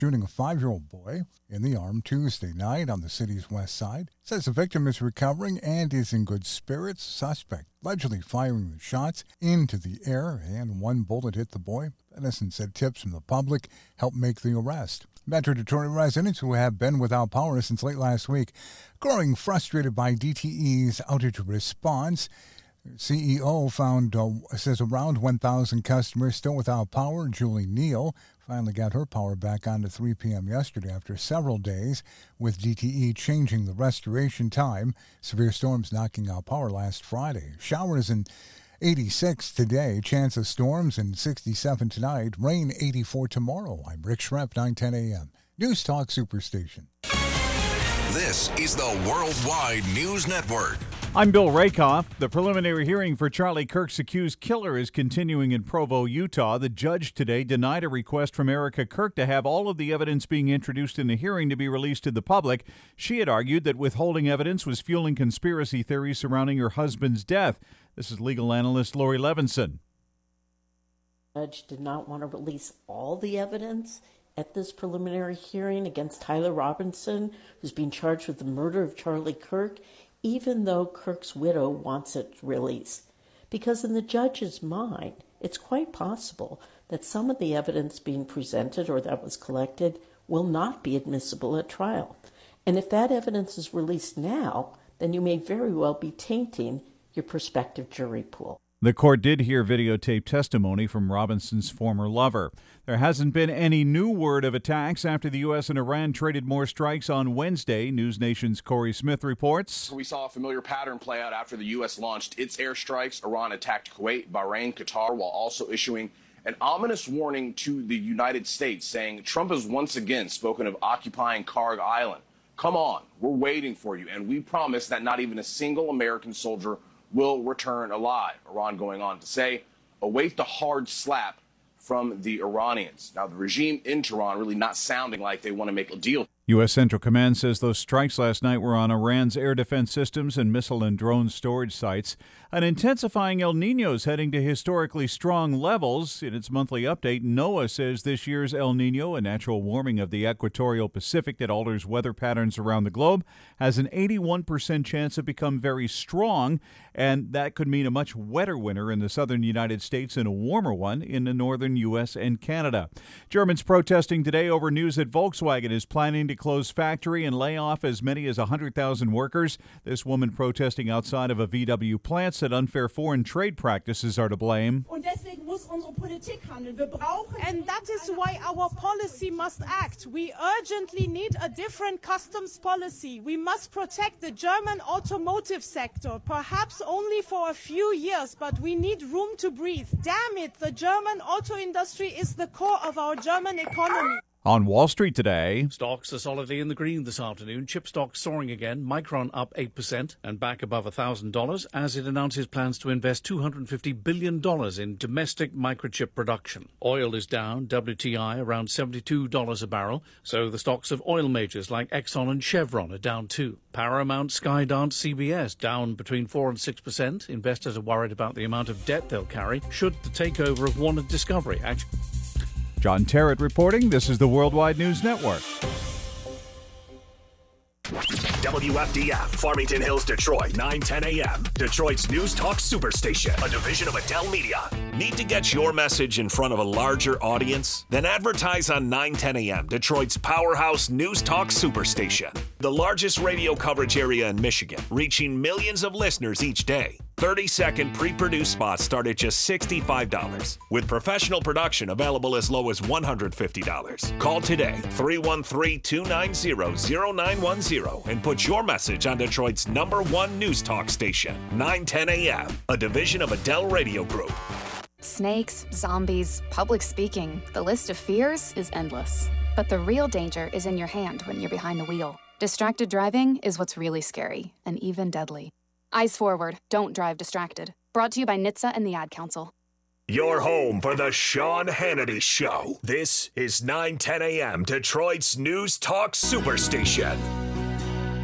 shooting a 5-year-old boy in the arm Tuesday night on the city's west side. Says the victim is recovering and is in good spirits. Suspect allegedly firing the shots into the air, and one bullet hit the boy. Edison said tips from the public helped make the arrest. Metro Detroit residents who have been without power since late last week, growing frustrated by DTE's outage response. CEO says around 1,000 customers still without power. Julie Neal finally got her power back on at 3 p.m. yesterday after several days, with DTE changing the restoration time. Severe storms knocking out power last Friday. Showers in 86 today, chance of storms, and 67 tonight. Rain 84 tomorrow. I'm Rick Schrepp, 9:10 a.m. News Talk Superstation. This is the Worldwide News Network. I'm Bill Rakoff. The preliminary hearing for Charlie Kirk's accused killer is continuing in Provo, Utah. The judge today denied a request from Erica Kirk to have all of the evidence being introduced in the hearing to be released to the public. She had argued that withholding evidence was fueling conspiracy theories surrounding her husband's death. This is legal analyst Lori Levinson. The judge did not want to release all the evidence at this preliminary hearing against Tyler Robinson, who's being charged with the murder of Charlie Kirk, even though Kirk's widow wants it released. Because in the judge's mind, it's quite possible that some of the evidence being presented or that was collected will not be admissible at trial. And if that evidence is released now, then you may very well be tainting your prospective jury pool. The court did hear videotape testimony from Robinson's former lover. There hasn't been any new word of attacks after the U.S. and Iran traded more strikes on Wednesday. News Nation's Corey Smith reports. We saw a familiar pattern play out after the U.S. launched its airstrikes. Iran attacked Kuwait, Bahrain, Qatar, while also issuing an ominous warning to the United States, saying Trump has once again spoken of occupying Karg Island. Come on, we're waiting for you, and we promise that not even a single American soldier will return alive. Iran going on to say, await the hard slap from the Iranians. Now, the regime in Tehran really not sounding like they want to make a deal. U.S. Central Command says those strikes last night were on Iran's air defense systems and missile and drone storage sites. An intensifying El Niño is heading to historically strong levels. In its monthly update, NOAA says this year's El Niño, a natural warming of the equatorial Pacific that alters weather patterns around the globe, has an 81% chance of becoming very strong, and that could mean a much wetter winter in the southern United States and a warmer one in the northern U.S. and Canada. Germans protesting today over news that Volkswagen is planning to close factory and lay off as many as 100,000 workers. This woman protesting outside of a VW plant said unfair foreign trade practices are to blame. And that is why our policy must act. We urgently need a different customs policy. We must protect the German automotive sector, perhaps only for a few years, but we need room to breathe. Damn it, the German auto industry is the core of our German economy. On Wall Street today, stocks are solidly in the green this afternoon. Chip stocks soaring again. Micron up 8% and back above $1,000 as it announces plans to invest $250 billion in domestic microchip production. Oil is down, WTI around $72 a barrel, so the stocks of oil majors like Exxon and Chevron are down too. Paramount, Skydance, CBS down between 4% and 6%. Investors are worried about the amount of debt they'll carry should the takeover of Warner Discovery actually. John Terrett reporting. This is the Worldwide News Network. WFDF, Farmington Hills, Detroit, 9:10 a.m. Detroit's News Talk Superstation, a division of Adele Media. Need to get your message in front of a larger audience? Then advertise on 9:10 a.m. Detroit's powerhouse News Talk Superstation, the largest radio coverage area in Michigan, reaching millions of listeners each day. 30-second pre-produced spots start at just $65, with professional production available as low as $150. Call today, 313-290-0910, and put your message on Detroit's #1 news talk station, 9:10 a.m., a division of Adele Radio Group. Snakes, zombies, public speaking, the list of fears is endless. But the real danger is in your hand when you're behind the wheel. Distracted driving is what's really scary and even deadly. Eyes forward, don't drive distracted. Brought to you by NHTSA and the Ad Council. Your home for the Sean Hannity Show. This is 9:10 a.m. Detroit's News Talk Superstation.